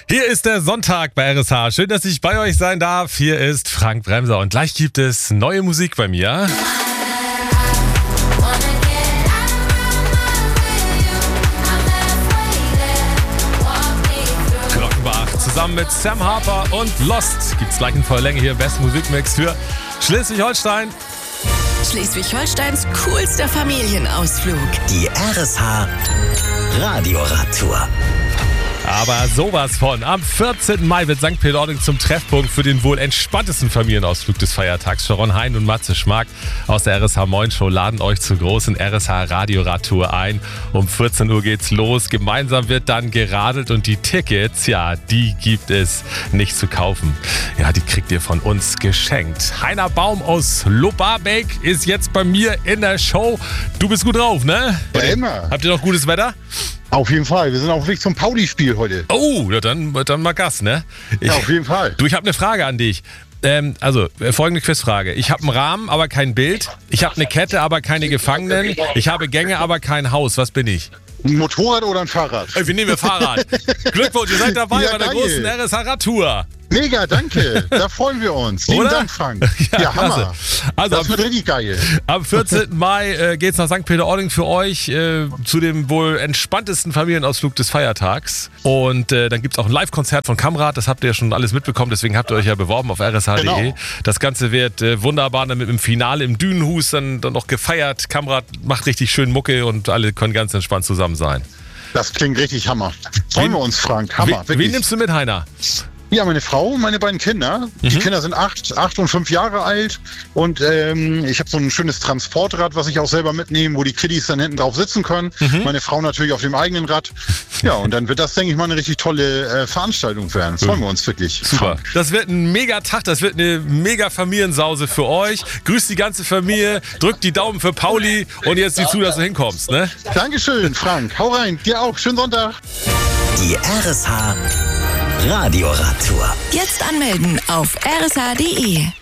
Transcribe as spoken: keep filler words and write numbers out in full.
Hier ist der Sonntag bei R S H. Schön, dass ich bei euch sein darf. Hier ist Frank Bremser und gleich gibt es neue Musik bei mir. Glockenbach zusammen mit Sam Harper und Lost gibt's gleich in voller Länge hier. Best Musikmix für Schleswig-Holstein. Schleswig-Holsteins coolster Familienausflug. Die R S H Radioradtour. Aber sowas von. Am vierzehnten Mai wird Sankt Peter-Ording zum Treffpunkt für den wohl entspanntesten Familienausflug des Feiertags. Sharon Hein und Matze Schmark aus der R S H Moin Show laden euch zur großen R S H Radioradtour ein. Um vierzehn Uhr geht's los. Gemeinsam wird dann geradelt und die Tickets, ja, die gibt es nicht zu kaufen. Ja, die kriegt ihr von uns geschenkt. Heiner Baum aus Lobbarbeck ist jetzt bei mir in der Show. Du bist gut drauf, ne? Ja, immer. Habt ihr noch gutes Wetter? Auf jeden Fall. Wir sind auf dem Weg zum Pauli-Spiel heute. Oh, ja, dann, dann mal Gas, ne? Ich, Ja, auf jeden Fall. Du, ich habe eine Frage an dich. Ähm, also, äh, folgende Quizfrage. Ich habe einen Rahmen, aber kein Bild. Ich habe eine Kette, aber keine Gefangenen. Ich habe Gänge, aber kein Haus. Was bin ich? Ein Motorrad oder ein Fahrrad? Ey, wir nehmen wir Fahrrad. Glückwunsch, ihr seid dabei Ja, bei der geil. großen R S H-Radtour. Mega, danke. Da freuen wir uns. Vielen Oder? Dank, Frank. Ja, Ja, Hammer. klasse. Also, Das wird richtig geil. Am vierzehnten Mai äh, geht's nach Sankt Peter-Ording für euch äh, zu dem wohl entspanntesten Familienausflug des Feiertags. Und äh, dann gibt's auch ein Live-Konzert von Kamrad. Das habt ihr ja schon alles mitbekommen, deswegen habt ihr euch ja beworben auf r s h punkt d e. Genau. Das Ganze wird äh, wunderbar dann mit dem Finale im Dünenhus dann, dann noch gefeiert. Kamrad macht richtig schön Mucke und alle können ganz entspannt zusammen sein. Das klingt richtig Hammer. Freuen Wen- wir uns, Frank. Hammer. Wen, wirklich. wen nimmst du mit, Heiner? Ja, meine Frau und meine beiden Kinder. Die Mhm. Kinder sind acht, acht und fünf Jahre alt. Und ähm, ich habe so ein schönes Transportrad, was ich auch selber mitnehme, wo die Kiddies dann hinten drauf sitzen können. Mhm. Meine Frau natürlich auf dem eigenen Rad. Ja, und dann wird das, denke ich mal, eine richtig tolle äh, Veranstaltung werden. Freuen wir uns wirklich. Super. Frank. Das wird ein mega Tag, das wird eine mega Familiensause für euch. Grüßt die ganze Familie, drückt die Daumen für Pauli und jetzt sieh zu, dass du hinkommst, ne? Dankeschön, Frank. Hau rein. Dir auch. Schönen Sonntag. Die R S H Radioradtour. Jetzt anmelden auf r s h punkt d e.